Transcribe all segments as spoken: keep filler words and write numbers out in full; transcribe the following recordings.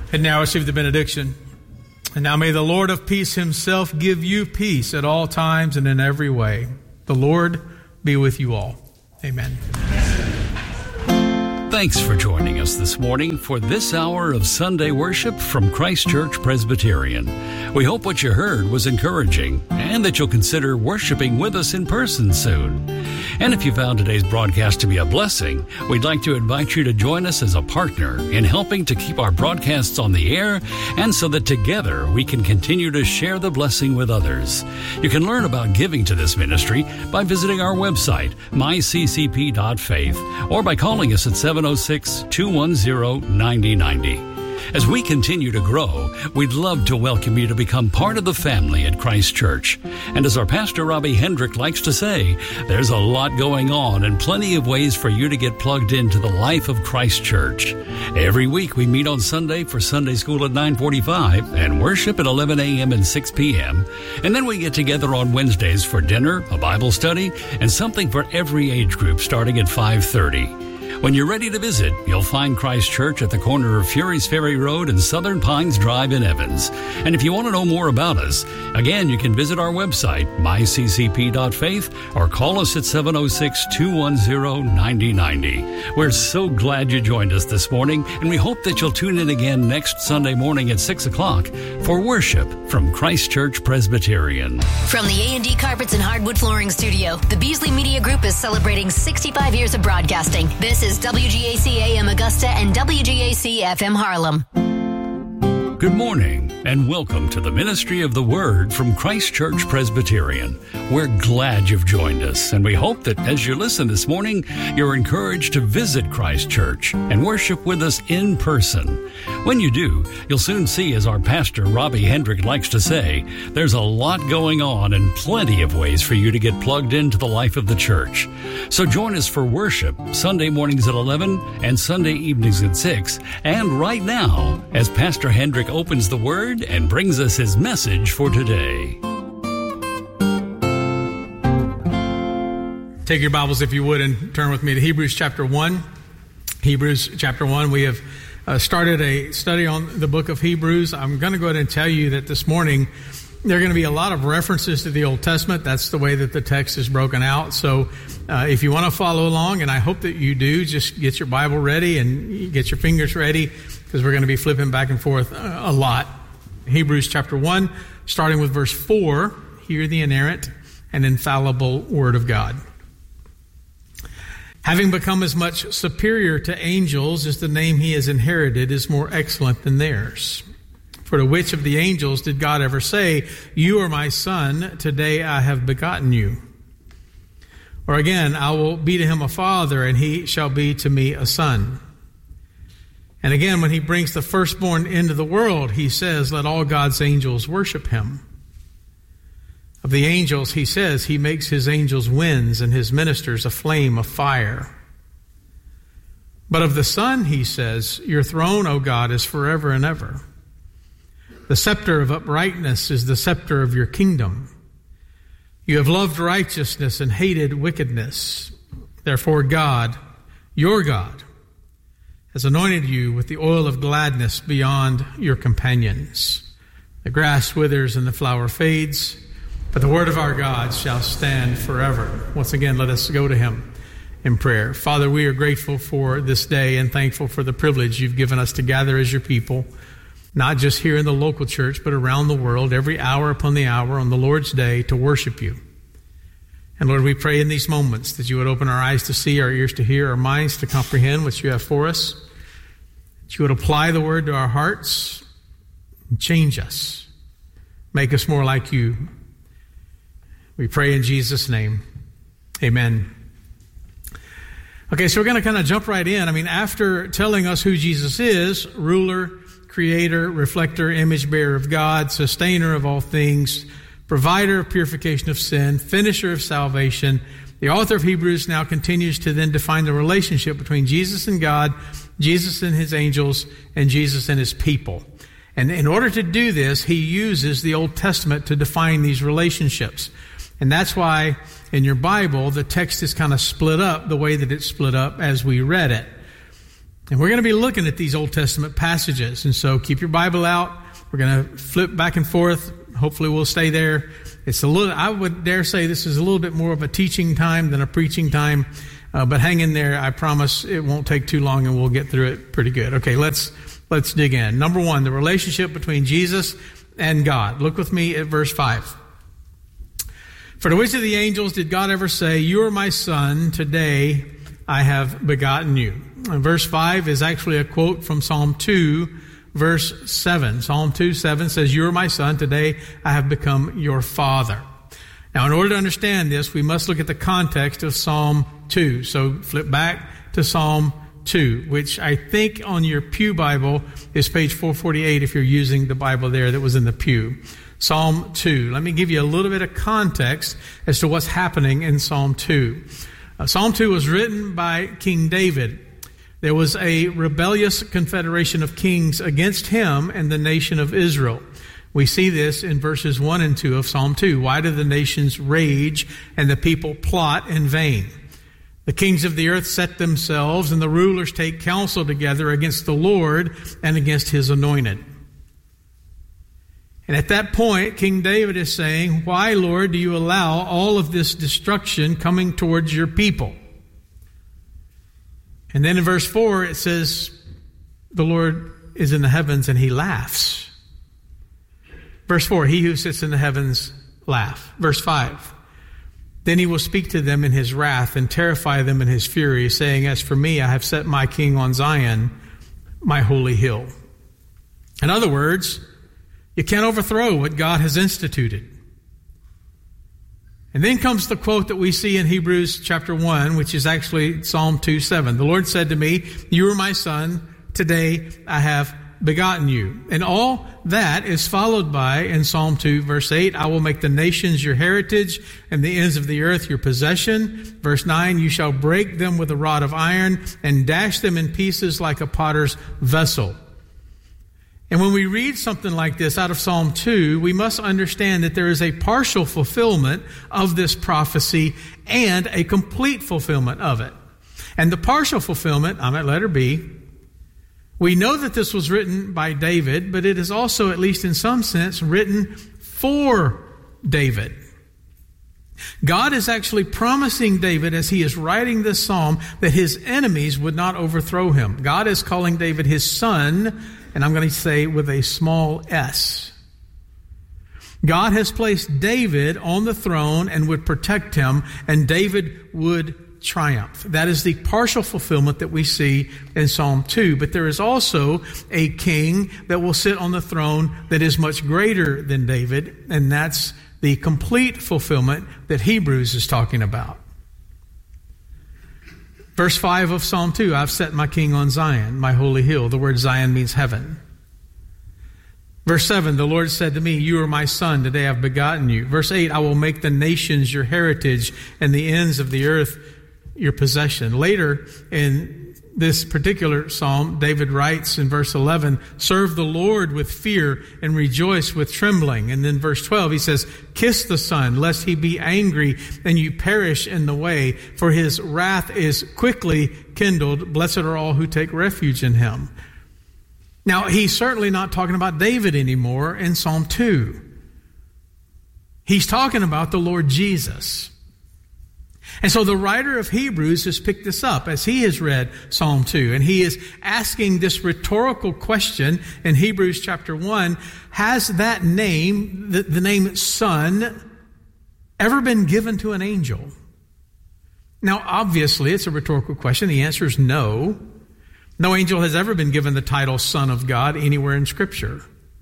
And now receive the benediction. And now may the Lord of peace himself give you peace at all times and in every way. The Lord be with you all. Amen. Thanks for joining us this morning for this hour of Sunday worship from Christ Church Presbyterian. We hope what you heard was encouraging and that you'll consider worshiping with us in person soon. And if you found today's broadcast to be a blessing, we'd like to invite you to join us as a partner in helping to keep our broadcasts on the air and so that together we can continue to share the blessing with others. You can learn about giving to this ministry by visiting our website, my c c p dot faith, or by calling us at seven oh six, two one zero, nine oh nine oh. As we continue to grow, we'd love to welcome you to become part of the family at Christ Church. And as our pastor Robbie Hendrick likes to say, there's a lot going on and plenty of ways for you to get plugged into the life of Christ Church. Every week we meet on Sunday for Sunday school at nine forty-five and worship at eleven a.m. and six p.m. And then we get together on Wednesdays for dinner, a Bible study, and something for every age group starting at five thirty. When you're ready to visit, you'll find Christ Church at the corner of Fury's Ferry Road and Southern Pines Drive in Evans. And if you want to know more about us, again, you can visit our website, my c c p dot faith, or call us at seven oh six, two one zero, nine oh nine oh. We're so glad you joined us this morning, and we hope that you'll tune in again next Sunday morning at six o'clock for worship from Christ Church Presbyterian. From the A and D Carpets and Hardwood Flooring Studio, the Beasley Media Group is celebrating sixty-five years of broadcasting. This is W G A C A M Augusta and W G A C F M Harlem. Good morning and welcome to the Ministry of the Word from Christ Church Presbyterian. We're glad you've joined us, and we hope that as you listen this morning, you're encouraged to visit Christ Church and worship with us in person. When you do, you'll soon see, as our pastor Robbie Hendrick likes to say, there's a lot going on and plenty of ways for you to get plugged into the life of the church. So join us for worship Sunday mornings at eleven and Sunday evenings at six, and right now, as Pastor Hendrick opens the Word and brings us his message for today. Take your Bibles, if you would, and turn with me to Hebrews chapter one. Hebrews chapter one. We have uh, started a study on the book of Hebrews. I'm going to go ahead and tell you that this morning there are going to be a lot of references to the Old Testament. That's the way that the text is broken out. So uh, if you want to follow along, and I hope that you do, just get your Bible ready and get your fingers ready, because we're going to be flipping back and forth a lot. Hebrews chapter one, starting with verse four, hear the inerrant and infallible word of God. Having become as much superior to angels as the name he has inherited is more excellent than theirs. For to which of the angels did God ever say, "You are my son, today I have begotten you"? Or again, "I will be to him a father, and he shall be to me a son"? And again, when he brings the firstborn into the world, he says, "Let all God's angels worship him." Of the angels, he says, he makes his angels winds and his ministers a flame of fire. But of the Son, he says, "Your throne, O God, is forever and ever. The scepter of uprightness is the scepter of your kingdom. You have loved righteousness and hated wickedness. Therefore God, your God, has anointed you with the oil of gladness beyond your companions. The grass withers and the flower fades, but the word of our God shall stand forever." Once again, let us go to him in prayer. Father, we are grateful for this day and thankful for the privilege you've given us to gather as your people, not just here in the local church, but around the world, every hour upon the hour on the Lord's day to worship you. And Lord, we pray in these moments that you would open our eyes to see, our ears to hear, our minds to comprehend what you have for us, that you would apply the word to our hearts and change us, make us more like you. We pray in Jesus' name. Amen. Okay, so we're going to kind of jump right in. I mean, after telling us who Jesus is, ruler, creator, reflector, image bearer of God, sustainer of all things, provider of purification of sin, finisher of salvation, the author of Hebrews now continues to then define the relationship between Jesus and God, Jesus and his angels, and Jesus and his people. And in order to do this, he uses the Old Testament to define these relationships. And that's why in your Bible, the text is kind of split up the way that it's split up as we read it. And we're going to be looking at these Old Testament passages. And so keep your Bible out. We're going to flip back and forth. Hopefully we'll stay there. It's a little, I would dare say this is a little bit more of a teaching time than a preaching time. Uh, but hang in there. I promise it won't take too long and we'll get through it pretty good. Okay, let's let's dig in. Number one, the relationship between Jesus and God. Look with me at verse five. For to which of the angels did God ever say, "You are my son, today I have begotten you"? And verse five is actually a quote from Psalm two, verse seven. Psalm two, seven says, "You are my son, today I have become your father." Now, in order to understand this, we must look at the context of Psalm two. So flip back to Psalm two, which I think on your Pew Bible is page four forty-eight if you're using the Bible there that was in the pew. Psalm two. Let me give you a little bit of context as to what's happening in Psalm two. Uh, Psalm two was written by King David. There was a rebellious confederation of kings against him and the nation of Israel. We see this in verses one and two of Psalm two. Why do the nations rage and the people plot in vain? The kings of the earth set themselves, and the rulers take counsel together against the Lord and against his anointed. And at that point, King David is saying, "Why, Lord, do you allow all of this destruction coming towards your people?" And then in verse four, it says, the Lord is in the heavens and he laughs. Verse four, he who sits in the heavens laugh. Verse five, then he will speak to them in his wrath and terrify them in his fury, saying, "As for me, I have set my king on Zion, my holy hill." In other words, you can't overthrow what God has instituted. And then comes the quote that we see in Hebrews chapter one, which is actually Psalm two, seven. "The Lord said to me, 'You are my son, today I have begotten you.'" And all that is followed by, in Psalm two, verse eight, "I will make the nations your heritage and the ends of the earth your possession." Verse nine, "You shall break them with a rod of iron and dash them in pieces like a potter's vessel." And when we read something like this out of Psalm two, we must understand that there is a partial fulfillment of this prophecy and a complete fulfillment of it. And the partial fulfillment, I'm at letter B, we know that this was written by David, but it is also, at least in some sense, written for David. God is actually promising David, as he is writing this psalm, that his enemies would not overthrow him. God is calling David his son, and I'm going to say with a small s. God has placed David on the throne and would protect him, and David would triumph. That is the partial fulfillment that we see in Psalm two. But there is also a king that will sit on the throne that is much greater than David, and that's the complete fulfillment that Hebrews is talking about. Verse five of Psalm two, "I've set my king on Zion, my holy hill." The word Zion means heaven. Verse seven, "The Lord said to me, 'You are my son, today I've begotten you.' Verse eight, "I will make the nations your heritage and the ends of the earth your possession." Later in this particular psalm, David writes in verse eleven, "Serve the Lord with fear and rejoice with trembling." And then verse twelve, he says, "Kiss the Son, lest he be angry and you perish in the way, for his wrath is quickly kindled. Blessed are all who take refuge in him." Now, he's certainly not talking about David anymore in Psalm two. He's talking about the Lord Jesus. And so the writer of Hebrews has picked this up as he has read Psalm two. And he is asking this rhetorical question in Hebrews chapter one. Has that name, the, the name Son, ever been given to an angel? Now, obviously, it's a rhetorical question. The answer is no. No angel has ever been given the title Son of God anywhere in Scripture.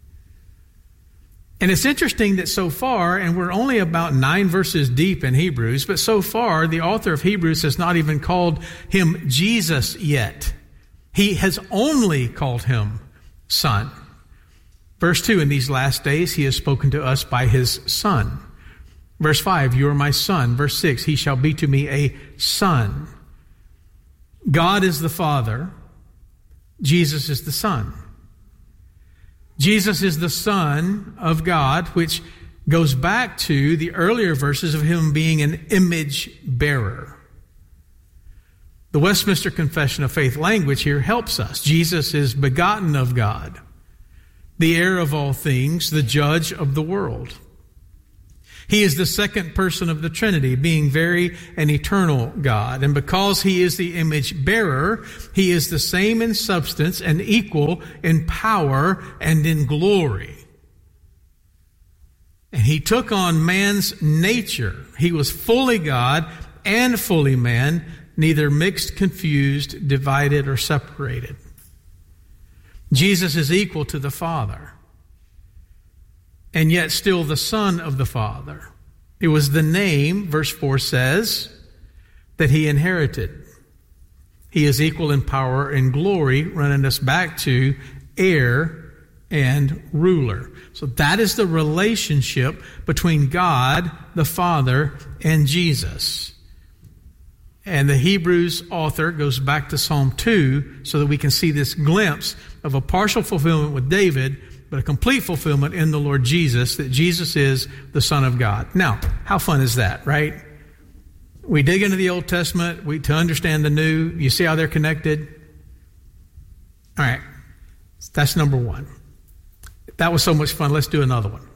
And it's interesting that so far, and we're only about nine verses deep in Hebrews, but so far the author of Hebrews has not even called him Jesus yet. He has only called him Son. Verse two, "In these last days he has spoken to us by his Son." Verse five, "You are my son." Verse six, "He shall be to me a son." God is the Father. Jesus is the Son. Jesus is the Son of God, which goes back to the earlier verses of him being an image bearer. The Westminster Confession of Faith language here helps us. Jesus is begotten of God, the heir of all things, the judge of the world. He is the second person of the Trinity, being very and eternal God. And because he is the image bearer, he is the same in substance and equal in power and in glory. And he took on man's nature. He was fully God and fully man, neither mixed, confused, divided, or separated. Jesus is equal to the Father, and yet still the Son of the Father. It was the name, verse four says, that he inherited. He is equal in power and glory, running us back to heir and ruler. So that is the relationship between God, the Father, and Jesus. And the Hebrews author goes back to Psalm two so that we can see this glimpse of a partial fulfillment with David, but a complete fulfillment in the Lord Jesus, that Jesus is the Son of God. Now, how fun is that, right? We dig into the Old Testament we, to understand the New. You see how they're connected? All right. That's number one. That was so much fun. Let's do another one.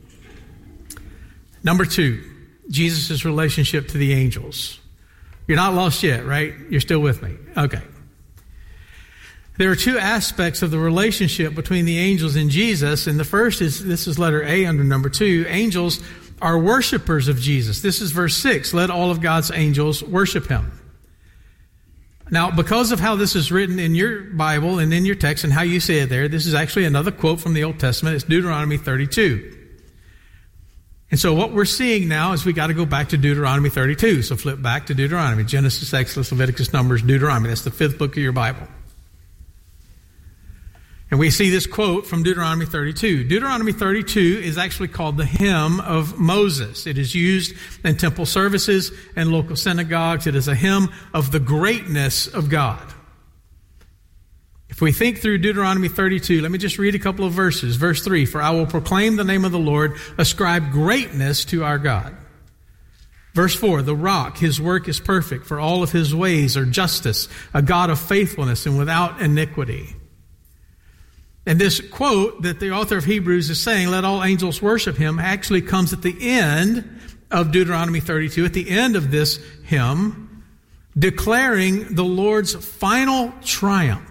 Number two, Jesus' relationship to the angels. You're not lost yet, right? You're still with me. Okay. There are two aspects of the relationship between the angels and Jesus, and the first is, this is letter A under number two, angels are worshipers of Jesus. This is verse six, let all of God's angels worship him. Now, because of how this is written in your Bible and in your text and how you say it there, this is actually another quote from the Old Testament. It's Deuteronomy thirty-two. And so what we're seeing now is we got to go back to Deuteronomy thirty-two. So flip back to Deuteronomy. Genesis, Exodus, Leviticus, Numbers, Deuteronomy. That's the fifth book of your Bible. And we see this quote from Deuteronomy thirty-two. Deuteronomy thirty-two is actually called the hymn of Moses. It is used in temple services and local synagogues. It is a hymn of the greatness of God. If we think through Deuteronomy thirty-two, let me just read a couple of verses. Verse three, for I will proclaim the name of the Lord, ascribe greatness to our God. Verse four, the rock, his work is perfect, for all of his ways are justice, a God of faithfulness and without iniquity. And this quote that the author of Hebrews is saying, let all angels worship him, actually comes at the end of Deuteronomy thirty-two, at the end of this hymn, declaring the Lord's final triumph.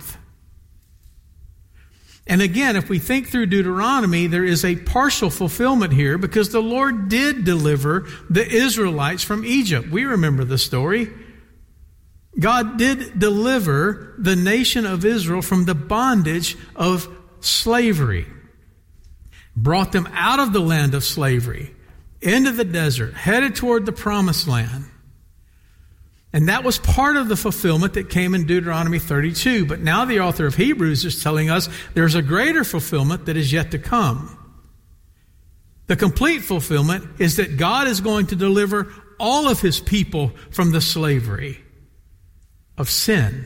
And again, if we think through Deuteronomy, there is a partial fulfillment here because the Lord did deliver the Israelites from Egypt. We remember the story. God did deliver the nation of Israel from the bondage of slavery, brought them out of the land of slavery, into the desert, headed toward the promised land. And that was part of the fulfillment that came in Deuteronomy thirty-two. But now the author of Hebrews is telling us there's a greater fulfillment that is yet to come. The complete fulfillment is that God is going to deliver all of his people from the slavery of sin.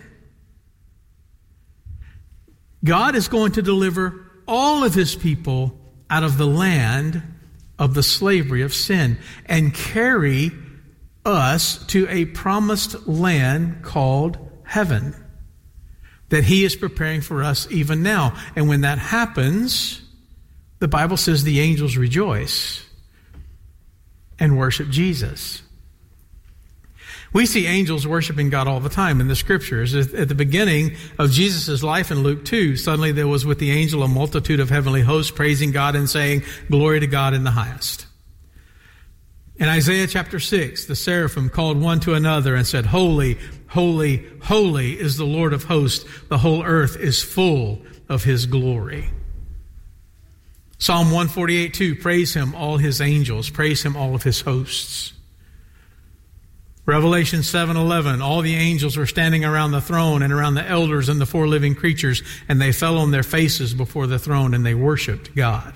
God is going to deliver all of his people out of the land of the slavery of sin and carry us to a promised land called heaven that he is preparing for us even now. And when that happens, the Bible says the angels rejoice and worship Jesus. We see angels worshiping God all the time in the scriptures. At the beginning of Jesus' life in Luke two, suddenly there was with the angel a multitude of heavenly hosts praising God and saying, glory to God in the highest. In Isaiah chapter six, the seraphim called one to another and said, holy, holy, holy is the Lord of hosts. The whole earth is full of his glory. Psalm one forty-eight two, praise him, all his angels. Praise him, all of his hosts. Revelation seven eleven, all the angels were standing around the throne and around the elders and the four living creatures, and they fell on their faces before the throne and they worshiped God.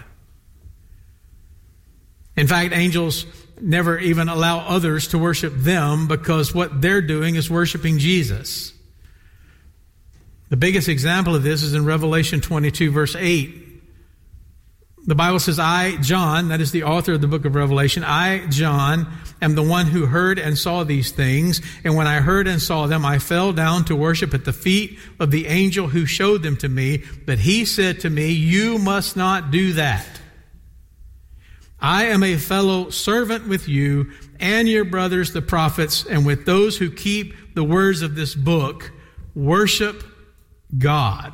In fact, angels never even allow others to worship them because what they're doing is worshiping Jesus. The biggest example of this is in Revelation twenty-two, verse eight. The Bible says, I, John, that is the author of the book of Revelation, I, John, am the one who heard and saw these things. And when I heard and saw them, I fell down to worship at the feet of the angel who showed them to me. But he said to me, you must not do that. I am a fellow servant with you and your brothers, the prophets, and with those who keep the words of this book. Worship God.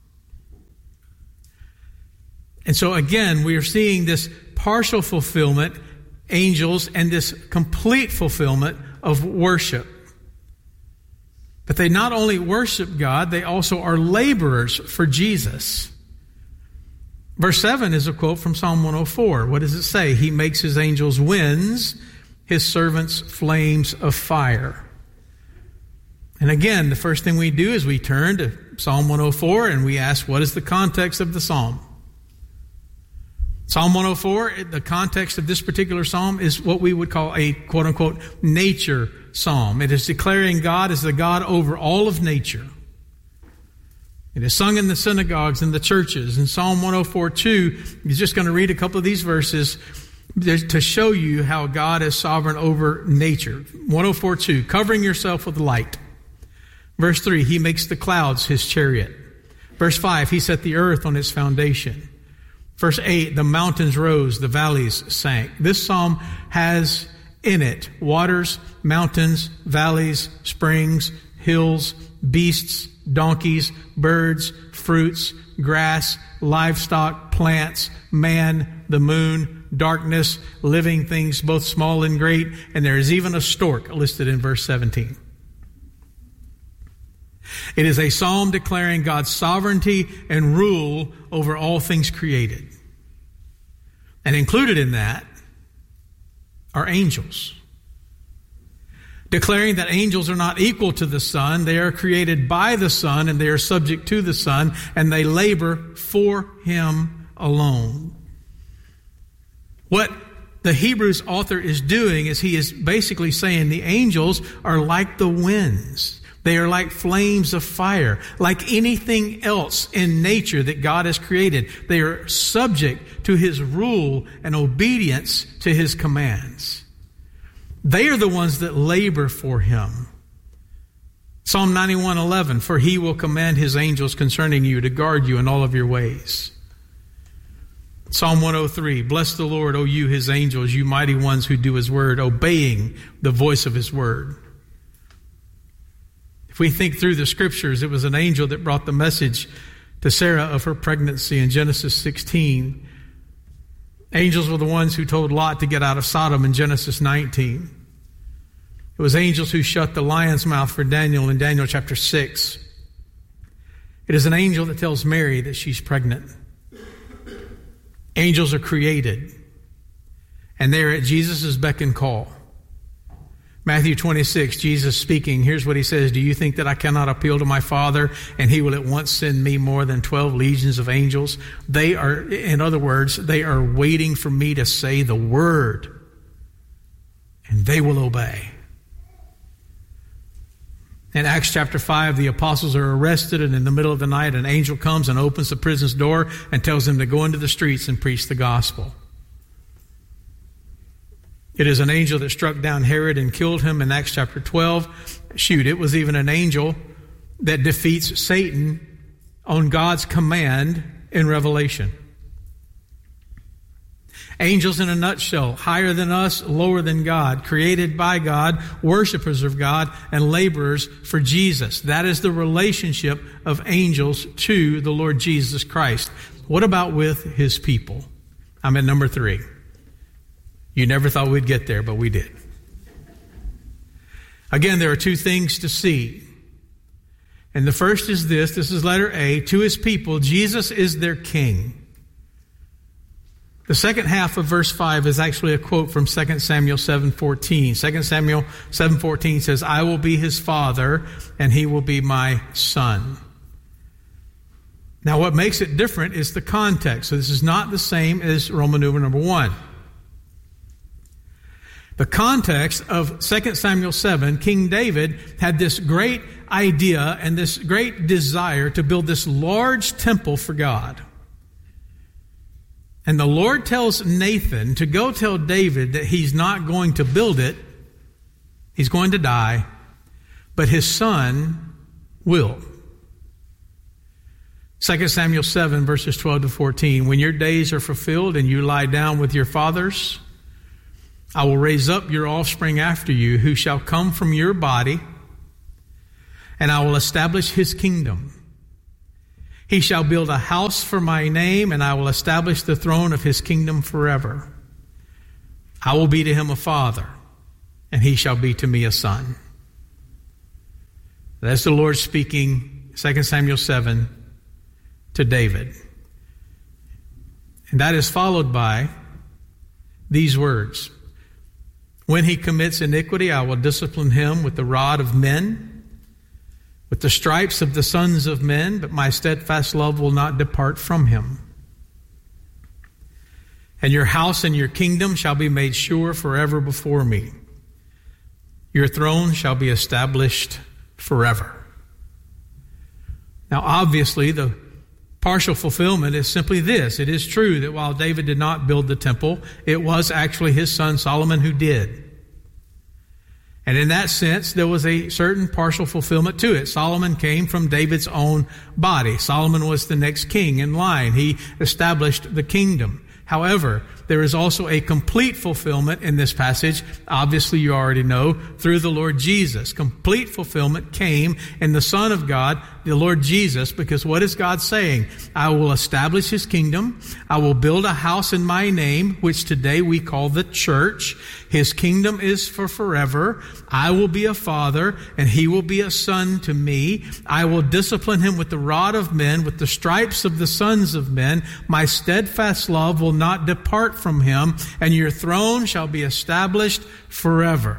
And so again, we are seeing this partial fulfillment, angels, and this complete fulfillment of worship. But they not only worship God, they also are laborers for Jesus. Verse seven is a quote from Psalm one oh four. What does it say? He makes his angels winds, his servants flames of fire. And again, the first thing we do is we turn to Psalm one oh four and we ask, what is the context of the psalm? Psalm one oh four, the context of this particular psalm is what we would call a quote-unquote nature psalm. It is declaring God as the God over all of nature. It is sung in the synagogues and the churches. In Psalm one oh four two, he's just going to read a couple of these verses to show you how God is sovereign over nature. one oh four two, covering yourself with light. Verse three, he makes the clouds his chariot. Verse five, he set the earth on its foundation. Verse eight, the mountains rose, the valleys sank. This psalm has in it waters, mountains, valleys, springs, hills, beasts, donkeys, birds, fruits, grass, livestock, plants, man, the moon, darkness, living things, both small and great. And there is even a stork listed in verse seventeen. It is a psalm declaring God's sovereignty and rule over all things created. And included in that are angels. Declaring that angels are not equal to the Son. They are created by the Son and they are subject to the Son and they labor for Him alone. What the Hebrews author is doing is he is basically saying the angels are like the winds. They are like flames of fire, like anything else in nature that God has created. They are subject to His rule and obedience to His commands. They are the ones that labor for Him. Psalm ninety-one eleven, for He will command His angels concerning you to guard you in all of your ways. Psalm one oh three, bless the Lord, O you His angels, you mighty ones who do His word, obeying the voice of His word. If we think through the scriptures, it was an angel that brought the message to Sarah of her pregnancy in Genesis sixteen. Angels were the ones who told Lot to get out of Sodom in Genesis nineteen. It was angels who shut the lion's mouth for Daniel in Daniel chapter six. It is an angel that tells Mary that she's pregnant. Angels are created, and they are at Jesus' beck and call. Matthew twenty-six, Jesus speaking, here's what He says, do you think that I cannot appeal to my Father and He will at once send me more than twelve legions of angels? They are, in other words, they are waiting for me to say the word, and they will obey. In Acts chapter five, the apostles are arrested, and in the middle of the night, an angel comes and opens the prison's door and tells them to go into the streets and preach the gospel. It is an angel that struck down Herod and killed him in Acts chapter twelve. Shoot, it was even an angel that defeats Satan on God's command in Revelation. Angels in a nutshell, higher than us, lower than God, created by God, worshipers of God, and laborers for Jesus. That is the relationship of angels to the Lord Jesus Christ. What about with His people? I'm at number three. You never thought we'd get there, but we did. Again, there are two things to see. And the first is this. This is letter A. To His people, Jesus is their King. The second half of verse five is actually a quote from Second Samuel seven fourteen. Second Samuel seven fourteen says, I will be His father, and He will be my son. Now, what makes it different is the context. So this is not the same as Roman numeral number one. The context of Second Samuel seven, King David had this great idea and this great desire to build this large temple for God. And the Lord tells Nathan to go tell David that he's not going to build it. He's going to die, but his son will. Second Samuel seven, verses twelve to fourteen. When your days are fulfilled and you lie down with your fathers, I will raise up your offspring after you, who shall come from your body, and I will establish his kingdom. He shall build a house for my name, and I will establish the throne of his kingdom forever. I will be to him a father, and he shall be to me a son. That's the Lord speaking, Second Samuel seven, to David. And that is followed by these words. When he commits iniquity, I will discipline him with the rod of men, with the stripes of the sons of men, but my steadfast love will not depart from him. And your house and your kingdom shall be made sure forever before me. Your throne shall be established forever. Now, obviously, the partial fulfillment is simply this. It is true that while David did not build the temple, it was actually his son Solomon who did. And in that sense, there was a certain partial fulfillment to it. Solomon came from David's own body. Solomon was the next king in line. He established the kingdom. However, there is also a complete fulfillment in this passage. Obviously, you already know, through the Lord Jesus. Complete fulfillment came in the Son of God, the Lord Jesus, because what is God saying? I will establish his kingdom. I will build a house in my name, which today we call the church. His kingdom is for forever. I will be a father, and he will be a son to me. I will discipline him with the rod of men, with the stripes of the sons of men. My steadfast love will not depart from him, and your throne shall be established forever.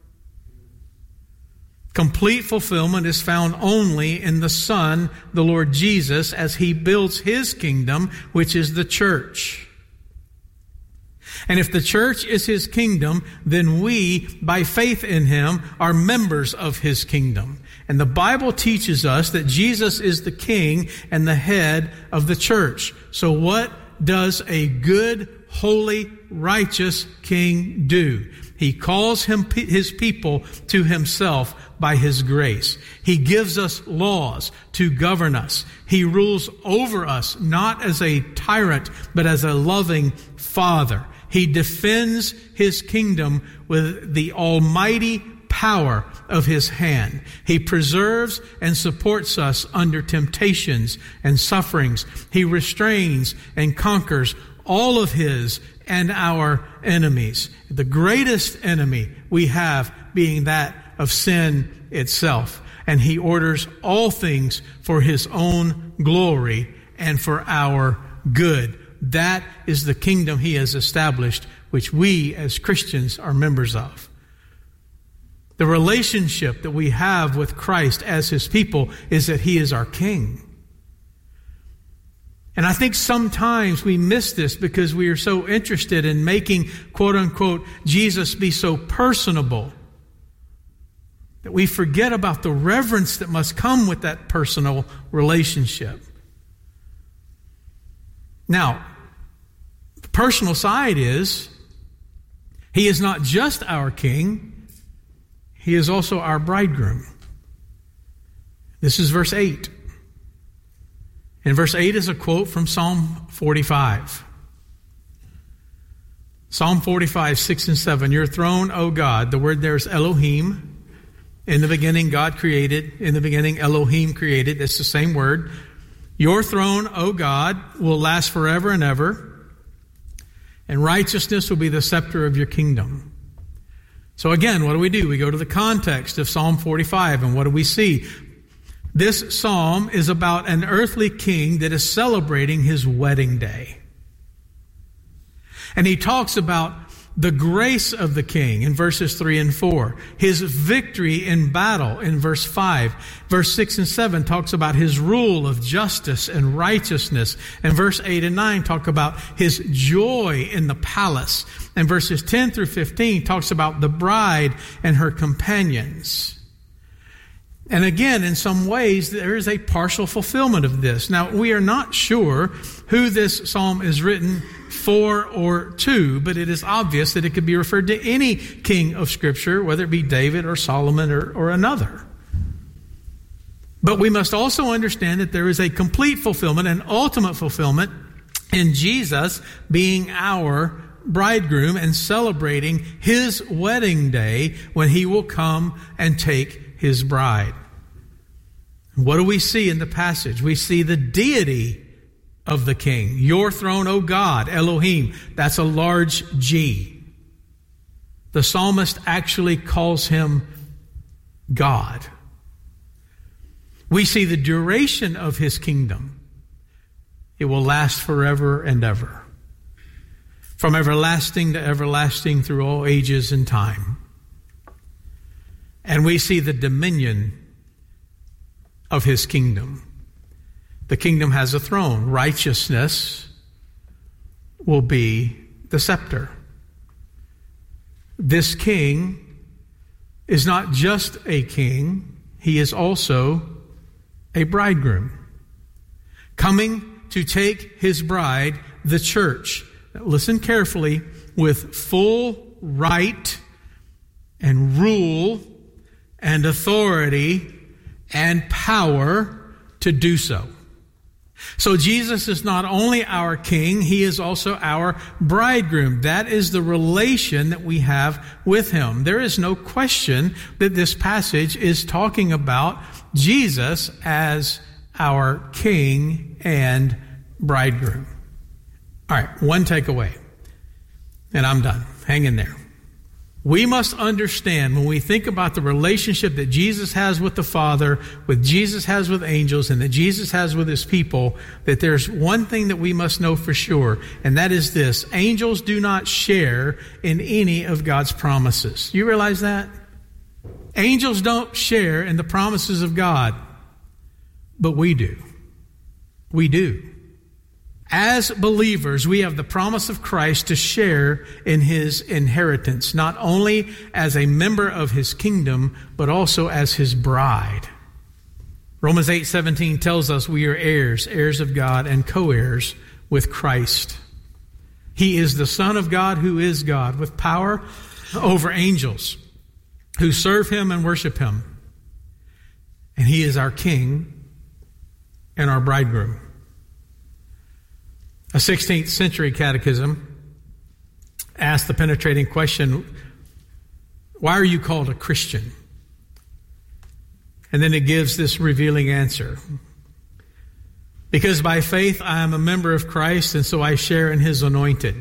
Complete fulfillment is found only in the Son, the Lord Jesus, as he builds his kingdom, which is the church. And if the church is his kingdom, then we, by faith in him, are members of his kingdom. And the Bible teaches us that Jesus is the king and the head of the church. So what does a good, holy, righteous king do? He calls him, his people to himself by his grace. He gives us laws to govern us. He rules over us, not as a tyrant, but as a loving father. He defends his kingdom with the almighty power of his hand. He preserves and supports us under temptations and sufferings. He restrains and conquers all of his and our enemies. The greatest enemy we have being that of sin itself. And he orders all things for his own glory and for our good. That is the kingdom he has established, which we as Christians are members of. The relationship that we have with Christ as his people is that he is our king. And I think sometimes we miss this because we are so interested in making, quote unquote, Jesus be so personable that we forget about the reverence that must come with that personal relationship. Now, the personal side is, he is not just our king, he is also our bridegroom. This is verse eight. And verse eight is a quote from Psalm forty-five. Psalm forty-five, six and seven. Your throne, O God, the word there is Elohim. In the beginning, God created. In the beginning, Elohim created. It's the same word. Your throne, O God, will last forever and ever. And righteousness will be the scepter of your kingdom. So again, what do we do? We go to the context of Psalm forty-five, and what do we see? This psalm is about an earthly king that is celebrating his wedding day. And he talks about the grace of the king in verses three and four. His victory in battle in verse five. Verse six and seven talks about his rule of justice and righteousness. And verse eight and nine talk about his joy in the palace. And verses ten through fifteen talks about the bride and her companions. And again, in some ways, there is a partial fulfillment of this. Now, we are not sure who this psalm is written for or to, but it is obvious that it could be referred to any king of Scripture, whether it be David or Solomon or, or another. But we must also understand that there is a complete fulfillment, an ultimate fulfillment in Jesus being our bridegroom and celebrating his wedding day when he will come and take his bride. What do we see in the passage? We see the deity of the king. Your throne, O God, Elohim. That's a large G. The psalmist actually calls him God. We see the duration of his kingdom. It will last forever and ever. From everlasting to everlasting through all ages and time. And we see the dominion of his kingdom. The kingdom has a throne. Righteousness will be the scepter. This king is not just a king, he is also a bridegroom, coming to take his bride, the church. Now, listen carefully, with full right and rule and authority and power to do so. So Jesus is not only our king, he is also our bridegroom. That is the relation that we have with him. There is no question that this passage is talking about Jesus as our king and bridegroom. All right, one takeaway, and I'm done. Hang in there. We must understand when we think about the relationship that Jesus has with the Father, with Jesus has with angels, and that Jesus has with his people, that there's one thing that we must know for sure, and that is this: angels do not share in any of God's promises. You realize that? Angels don't share in the promises of God, but we do. We do. As believers, we have the promise of Christ to share in his inheritance, not only as a member of his kingdom, but also as his bride. Romans eight seventeen tells us we are heirs, heirs of God, and co-heirs with Christ. He is the Son of God who is God, with power over angels who serve him and worship him. And he is our king and our bridegroom. A sixteenth century catechism asked the penetrating question, why are you called a Christian? And then it gives this revealing answer. Because by faith I am a member of Christ, and so I share in his anointed.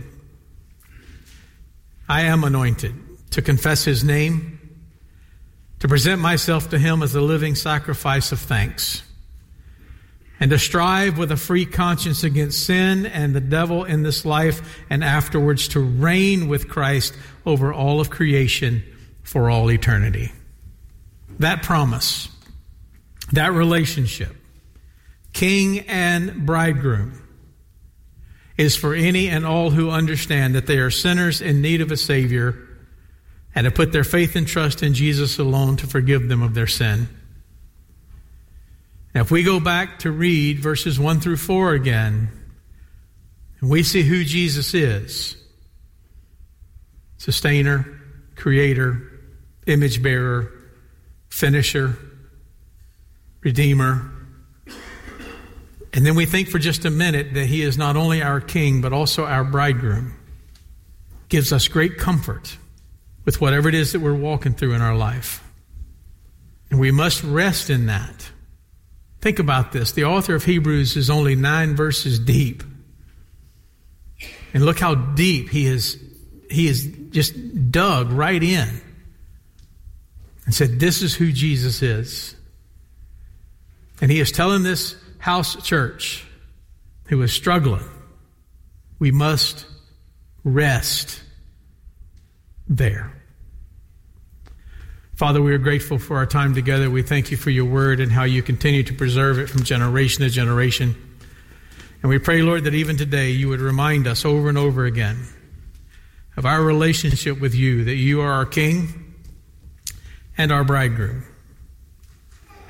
I am anointed to confess his name, to present myself to him as a living sacrifice of thanks, and to strive with a free conscience against sin and the devil in this life, and afterwards to reign with Christ over all of creation for all eternity. That promise, that relationship, king and bridegroom, is for any and all who understand that they are sinners in need of a Savior and have put their faith and trust in Jesus alone to forgive them of their sin. Now, if we go back to read verses one through four again, and we see who Jesus is: sustainer, creator, image bearer, finisher, redeemer. And then we think for just a minute that he is not only our king, but also our bridegroom. Gives us great comfort with whatever it is that we're walking through in our life. And we must rest in that. Think about this. The author of Hebrews is only nine verses deep. And look how deep he is, he is just dug right in and said, this is who Jesus is. And he is telling this house church who is struggling, we must rest there. Father, we are grateful for our time together. We thank you for your word and how you continue to preserve it from generation to generation. And we pray, Lord, that even today you would remind us over and over again of our relationship with you, that you are our King and our bridegroom.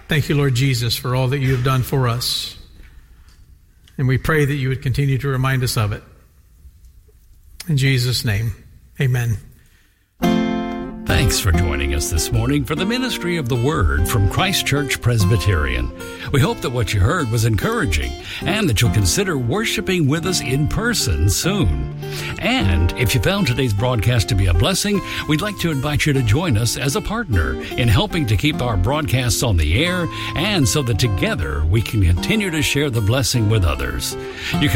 Thank you, Lord Jesus, for all that you have done for us. And we pray that you would continue to remind us of it. In Jesus' name, amen. Thanks for joining us this morning for the Ministry of the Word from Christ Church Presbyterian. We hope that what you heard was encouraging and that you'll consider worshiping with us in person soon. And if you found today's broadcast to be a blessing, we'd like to invite you to join us as a partner in helping to keep our broadcasts on the air and so that together we can continue to share the blessing with others. You can